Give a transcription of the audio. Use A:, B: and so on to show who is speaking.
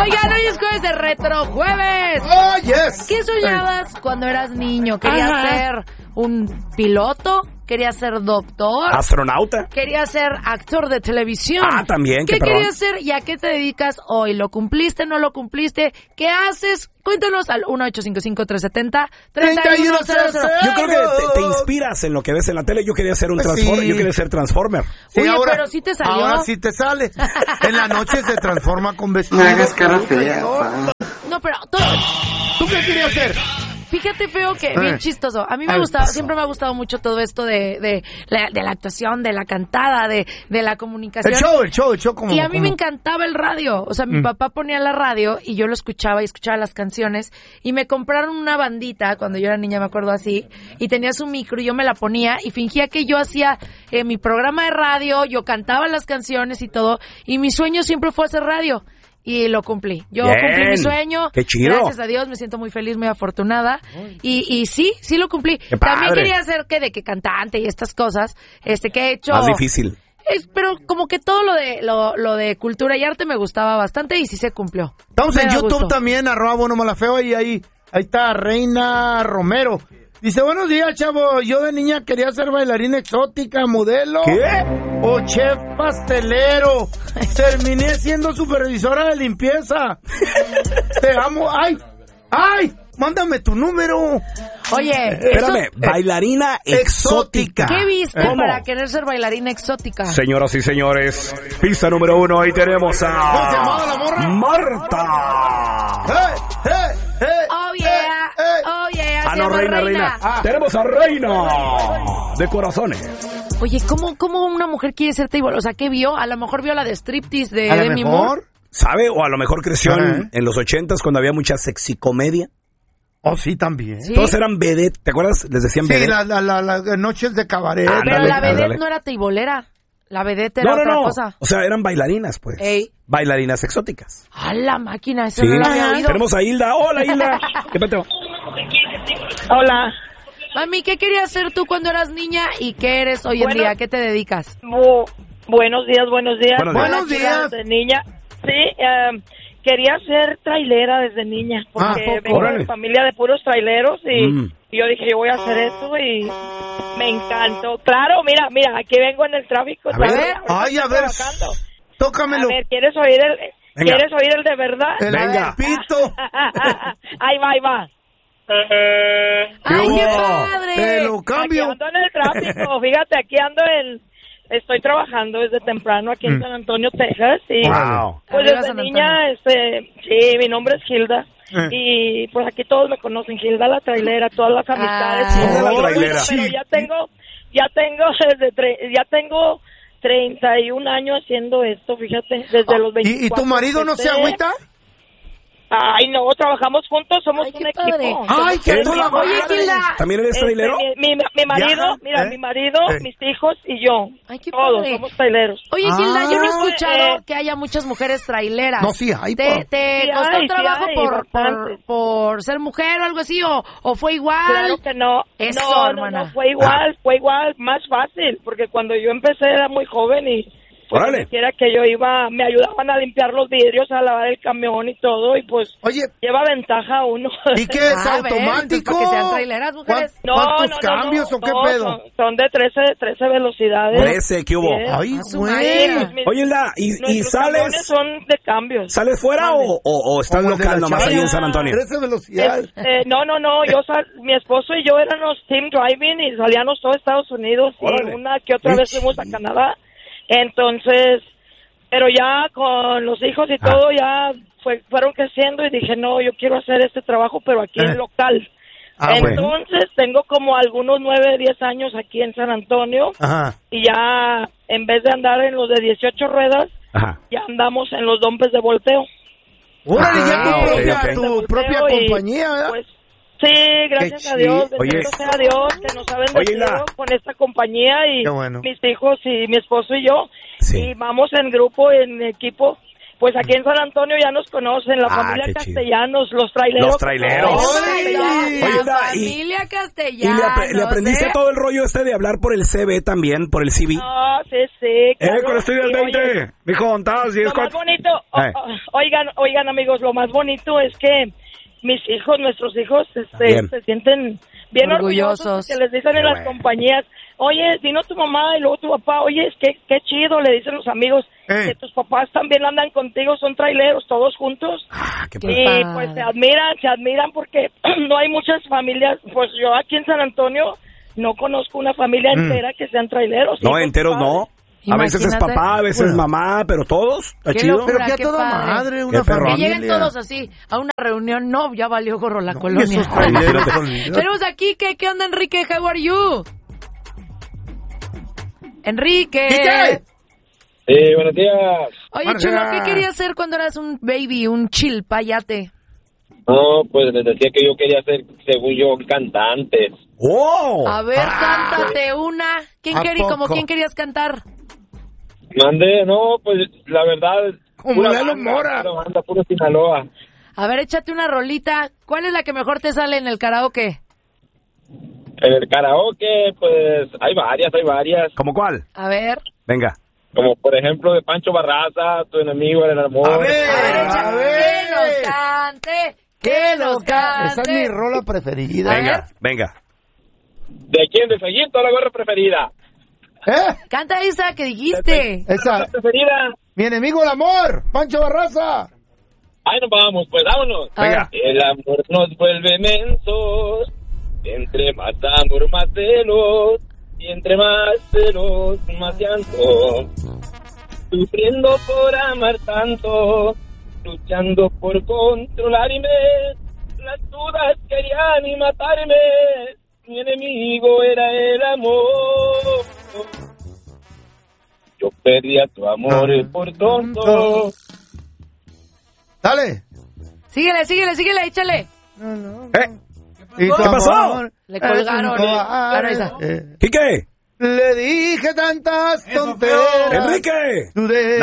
A: Oigan, hoy es jueves de Retro Jueves.
B: ¡Oh, yes!
A: ¿Qué soñabas cuando eras niño? ¿Querías ser un piloto? ¿Querías ser doctor?
C: ¿Astronauta?
A: ¿Querías ser actor de televisión?
C: También.
A: ¿Qué querías ser y a qué te dedicas hoy? ¿Lo cumpliste, no lo cumpliste? ¿Qué haces? Cuéntanos al 1-855-370-3100.
C: Yo creo que te inspiras en lo que ves en la tele. Yo quería ser un Transformer. Sí. Yo quería ser Transformer.
A: Sí, oye,
B: ahora,
A: pero sí te salió.
B: Ahora sí te sale. En la noche se transforma con vestido.
D: No hagas cara fea.
A: No, pero...
B: ¿Tú qué querías hacer?
A: Fíjate, Feo, que bien chistoso. A mí me gustaba, siempre me ha gustado mucho todo esto de la actuación, de la cantada, de la comunicación.
B: El show.
A: Y a mí me encantaba el radio. O sea, mi papá ponía la radio y yo lo escuchaba y escuchaba las canciones. Y me compraron una bandita cuando yo era niña, me acuerdo así. Y tenía su micro y yo me la ponía y fingía que yo hacía mi programa de radio, yo cantaba las canciones y todo. Y mi sueño siempre fue hacer radio. Y lo cumplí. Yo cumplí mi sueño.
C: ¡Qué chido!
A: Gracias a Dios, me siento muy feliz, muy afortunada. Y sí lo cumplí.
C: ¡Qué padre!
A: También quería ser de que cantante y estas cosas, que he hecho.
C: Más difícil.
A: Pero como que todo lo de cultura y arte me gustaba bastante y sí se cumplió.
B: Estamos en YouTube
A: gusto.
B: también, @BuenoMalafeo, y ahí está Reina Romero. Dice, buenos días, chavo. Yo de niña quería ser bailarina exótica, modelo.
C: ¿Qué?
B: O chef pastelero. Terminé siendo supervisora de limpieza. Te amo. ¡Ay! Mándame tu número.
A: Oye,
C: Espérame, bailarina exótica.
A: ¿Qué viste
C: ¿Cómo?
A: para querer ser bailarina exótica?
C: Señoras y señores, pista número 1, ahí tenemos
B: ¿Cómo se llamaba la morra?
C: Marta.
A: Oh yeah, se
C: No,
A: llama
C: Reina. Tenemos a Reina de corazones.
A: Oye, ¿cómo una mujer quiere ser table? O sea, ¿qué vio? A lo mejor vio la de striptease de
B: A lo
A: Demi
B: mejor.
A: Moore.
C: ¿Sabe? O a lo mejor creció en los 80s cuando había mucha sexicomedia.
B: Oh, sí, también.
A: ¿Sí?
C: Todos eran vedette, ¿te acuerdas? Les decían vedette.
B: Sí, las noches de cabaret.
A: Pero la vedette
C: ándale.
A: no era teibolera. La vedette era otra cosa.
C: O sea, eran bailarinas, pues.
A: Ey.
C: Bailarinas exóticas.
A: ¡A la máquina! Eso
C: Sí.
A: no lo había oído.
C: Tenemos a Hilda. Hola, Hilda. ¿Qué peteo?
E: Hola.
A: Mami, ¿qué querías ser tú cuando eras niña y qué eres hoy en día? ¿A qué te dedicas?
E: Buenos días.
C: Buenos días.
B: Buenos días.
E: Desde niña. Sí, quería ser trailera desde niña, porque vengo de familia de puros traileros y yo dije, yo voy a hacer eso y me encantó. Claro, mira, aquí vengo en el tráfico.
B: A ver. Tócamelo.
E: A ver, ¿quieres oír el de verdad?
C: Venga.
B: Pito.
E: Ahí va.
A: ¡Ay, qué padre!
B: Te lo cambio.
E: Aquí ando en el tráfico, fíjate, estoy trabajando desde temprano aquí en San Antonio, Texas, y
C: Wow.
E: pues
A: Arriba
E: desde
A: San
E: niña, sí, mi nombre es Hilda, y pues aquí todos me conocen, Hilda la trailera, todas las amistades.
C: Hilda la trailera.
E: Pero ya tengo 31 años haciendo esto, fíjate, desde los 24.
B: ¿Y tu marido no se agüita?
E: Ay, no, trabajamos juntos, somos un equipo.
B: ¡Ay, qué toda
A: Oye, Hilda.
C: ¿También eres trailero?
E: Mi marido,
B: ¿Viaja?
E: mira, mi marido, mis hijos y yo.
A: Ay, qué
E: todos
A: padre.
E: somos traileros.
A: Oye, Hilda, yo no he escuchado que haya muchas mujeres traileras.
B: No, sí hay.
A: ¿Te
E: Sí
A: costó
E: hay,
A: trabajo
E: sí hay,
A: por ser mujer o algo así? ¿O fue igual?
E: Claro que no.
A: Eso, hermana.
E: No, fue igual, más fácil, porque cuando yo empecé era muy joven y pues
C: Órale.
E: donde quiera que yo iba, me ayudaban a limpiar los vidrios, a lavar el camión y todo, y pues
B: Oye,
E: lleva ventaja uno.
B: ¿y qué es
A: Ah, ven,
B: automático?
A: para que sean traileras, mujeres.
B: ¿Cuántos cambios o qué pedo?
E: Son de 13 velocidades.
C: 13, ¿qué hubo?
E: Bien.
B: Ay,
A: A su
B: güey.
A: madre.
C: Oye, Hilda, ¿y
E: Nuestros camiones
C: sales
E: son de cambios.
C: sales fuera o estás
B: Como el de
C: local
B: la
C: nomás
B: Chaya.
C: ahí en San Antonio?
B: 13 velocidades.
E: No, mi esposo y yo éramos team driving y salíamos todos Estados Unidos y
C: Órale.
E: una que otra vez fuimos a Canadá. Entonces, pero ya con los hijos y todo ya fueron creciendo y dije, no, yo quiero hacer este trabajo, pero aquí en local. Entonces, tengo como algunos 9, 10 años aquí en San Antonio.
B: Ajá.
E: Y ya, en vez de andar en los de 18 ruedas,
C: Ajá.
E: ya andamos en los dumpes de volteo.
B: Órale, ya
C: ok.
B: tu propia
E: Y,
B: compañía, ¿verdad?
E: pues, sí, gracias
B: Qué
E: a Dios,
C: chido.
E: bendito
C: Oye.
E: sea Dios, que nos ha
C: Oye,
E: bendecido
C: Hilda.
E: con esta compañía y
B: Qué bueno.
E: mis hijos y mi esposo y yo.
C: Sí.
E: Y vamos en grupo, en equipo, pues aquí en San Antonio ya nos conocen, la familia Castellanos, los traileros.
C: Los traileros.
A: La familia Castellanos.
C: ¿Y le aprendiste todo el rollo de hablar por el CB también, por el CV?
E: Ah, sí.
C: Claro, con estudios 20, mijo, ¿contás?
E: Lo más bonito, oigan amigos, lo más bonito es que nuestros hijos, se sienten bien orgullosos que les dicen en las compañías, oye, vino tu mamá y luego tu papá, oye, qué chido, le dicen los amigos, que tus papás también andan contigo, son traileros, todos juntos.
C: Qué
E: y pues se admiran porque no hay muchas familias, pues yo aquí en San Antonio no conozco una familia entera que sean traileros.
C: No, enteros no. A veces es papá, a veces es mamá, pero todos, está chido.
A: Locura,
B: pero que a toda madre, una
A: familia. Que
B: familia.
A: lleguen todos así a una reunión, no, ya valió gorro la colonia. Tenemos aquí, ¿qué onda, Enrique? How are you? Enrique.
D: Sí, buenos días.
A: Oye, chulo, ¿qué querías hacer cuando eras un baby, un chilpayate?
D: No, pues les decía que yo quería ser, según yo, cantante.
C: ¡Oh!
A: A ver, cántate una. ¿Quién querías cantar?
D: Mande, no, pues la verdad.
B: Como Lalo Mora.
D: Anda puro Sinaloa.
A: A ver, échate una rolita. ¿Cuál es la que mejor te sale en el karaoke?
D: En el karaoke, pues hay varias.
C: ¿Cómo cuál?
A: A ver.
C: Venga.
D: Como por ejemplo de Pancho Barraza, Tu enemigo era el amor.
B: A ver.
A: Que nos cante.
B: Esa es mi rola preferida.
C: Venga.
D: ¿De quién? De Fellito, la gorra preferida.
A: Canta esa que dijiste.
B: Esa.
D: Preferida.
B: Mi enemigo el amor, Pancho Barraza.
D: Ahí nos vamos, pues vámonos.
C: Venga.
D: El amor nos vuelve mensos. Entre más amor, más celos. Y entre más celos, más llanto. Sufriendo por amar tanto. Luchando por controlarme. Las dudas querían y matarme. Mi enemigo era el amor. Yo perdía tu amor por tonto.
B: Dale.
A: Síguele, échale.
B: ¿Qué
C: pasó?
A: Le colgaron. Claro, esa.
C: ¿Qué?
B: Le dije tantas tonteras.
C: ¡Enrique!
B: Dudé